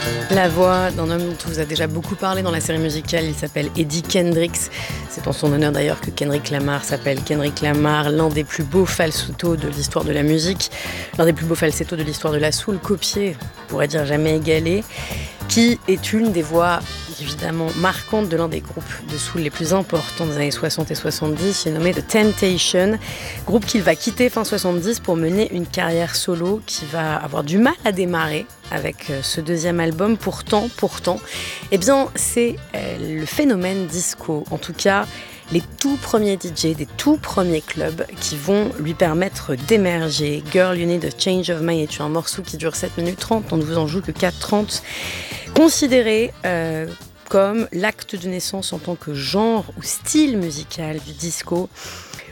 La voix d'un homme dont on vous a déjà beaucoup parlé dans la série musicale, il s'appelle Eddie Kendricks. C'est en son honneur d'ailleurs que Kendrick Lamar s'appelle Kendrick Lamar, l'un des plus beaux falsettos de l'histoire de la musique, l'un des plus beaux falsettos de l'histoire de la soul, copié, on pourrait dire jamais égalé, qui est une des voix évidemment marquantes de l'un des groupes de soul les plus importants des années 60 et 70, j'ai nommé The Temptations, groupe qu'il va quitter fin 70 pour mener une carrière solo qui va avoir du mal à démarrer avec ce deuxième album. Pourtant, eh bien, c'est le phénomène disco, en tout cas les tout premiers DJ des tout premiers clubs qui vont lui permettre d'émerger. Girl, You Need a Change of Mind est un morceau qui dure 7 minutes 30, on ne vous en joue que 4:30, considéré comme l'acte de naissance en tant que genre ou style musical du disco. Pourquoi ?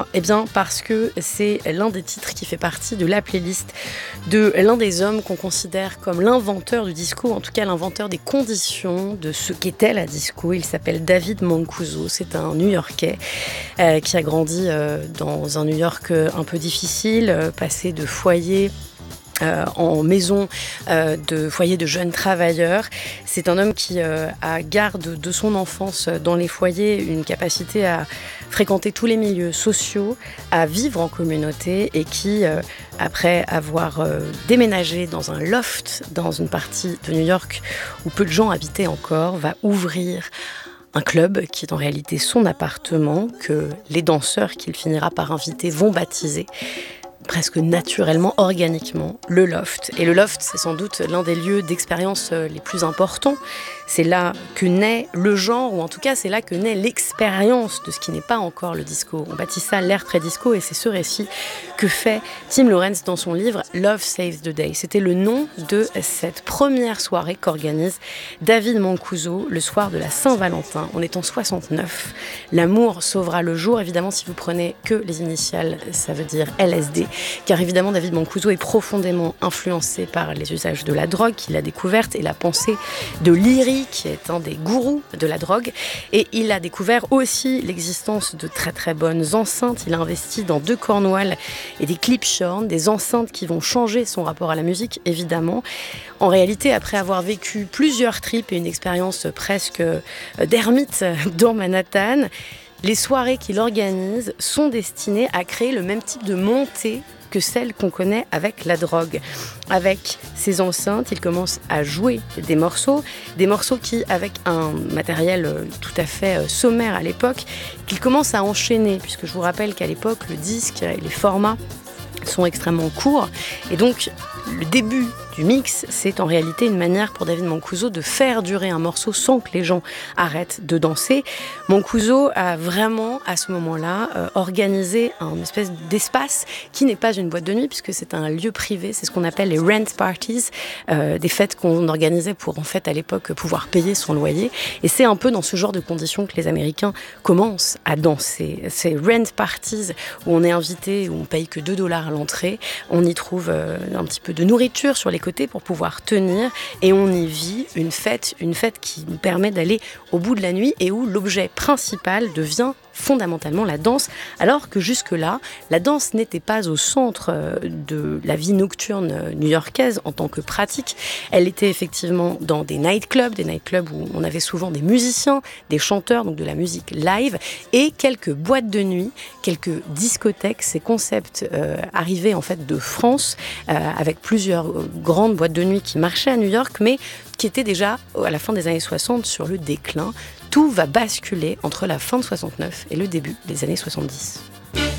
Eh bien parce que c'est l'un des titres qui fait partie de la playlist de l'un des hommes qu'on considère comme l'inventeur du disco, en tout cas l'inventeur des conditions de ce qu'était la disco. Il s'appelle David Mancuso, c'est un New-Yorkais qui a grandi dans un New York un peu difficile, passé de foyer en maison de foyer de jeunes travailleurs. C'est un homme qui garde de son enfance dans les foyers une capacité à fréquenter tous les milieux sociaux, à vivre en communauté et qui, après avoir déménagé dans un loft dans une partie de New York où peu de gens habitaient encore, va ouvrir un club qui est en réalité son appartement, que les danseurs qu'il finira par inviter vont baptiser presque naturellement, organiquement, le loft. Et le loft, c'est sans doute l'un des lieux d'expérience les plus importants. C'est là que naît le genre, ou en tout cas, c'est là que naît l'expérience de ce qui n'est pas encore le disco. On baptise ça l'ère pré-disco, et c'est ce récit que fait Tim Lawrence dans son livre Love Saves the Day. C'était le nom de cette première soirée qu'organise David Mancuso le soir de la Saint-Valentin. On est en 69. L'amour sauvera le jour. Évidemment, si vous prenez que les initiales, ça veut dire LSD. Car évidemment, David Mancuso est profondément influencé par les usages de la drogue qu'il a découverte et la pensée de Leary, qui est un des gourous de la drogue. Et il a découvert aussi l'existence de très très bonnes enceintes. Il a investi dans 2 Cornwall et des Klipschorn, des enceintes qui vont changer son rapport à la musique, évidemment. En réalité, après avoir vécu plusieurs trips et une expérience presque d'ermite dans Manhattan, les soirées qu'il organise sont destinées à créer le même type de montée que celle qu'on connaît avec la drogue. Avec ses enceintes, il commence à jouer des morceaux qui, avec un matériel tout à fait sommaire à l'époque, qu'il commence à enchaîner, puisque je vous rappelle qu'à l'époque, le disque et les formats sont extrêmement courts. Et donc, le début du mix, c'est en réalité une manière pour David Mancuso de faire durer un morceau sans que les gens arrêtent de danser. Mancuso a vraiment, à ce moment-là, organisé un espèce d'espace qui n'est pas une boîte de nuit, puisque c'est un lieu privé. C'est ce qu'on appelle les rent parties, des fêtes qu'on organisait pour, en fait, à l'époque, pouvoir payer son loyer. Et c'est un peu dans ce genre de conditions que les Américains commencent à danser. Ces rent parties où on est invité, où on paye que $2 à l'entrée, on y trouve un petit peu de nourriture sur les côtés pour pouvoir tenir, et on y vit une fête qui nous permet d'aller au bout de la nuit et où l'objet principal devient fondamentalement la danse, alors que jusque-là, la danse n'était pas au centre de la vie nocturne new-yorkaise en tant que pratique. Elle était effectivement dans des nightclubs où on avait souvent des musiciens, des chanteurs, donc de la musique live, et quelques boîtes de nuit, quelques discothèques. Ces concepts arrivaient en fait de France, avec plusieurs grandes boîtes de nuit qui marchaient à New York, mais qui étaient déjà, à la fin des années 60, sur le déclin. Tout va basculer entre la fin de 69 et le début des années 70.